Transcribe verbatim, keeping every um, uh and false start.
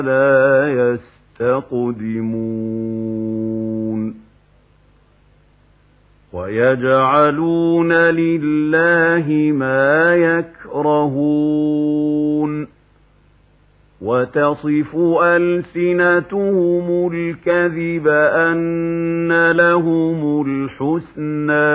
لا يستقدمون ويجعلون لله ما يكرهون وتصف ألسنتهم الكذب أن لهم الحسنى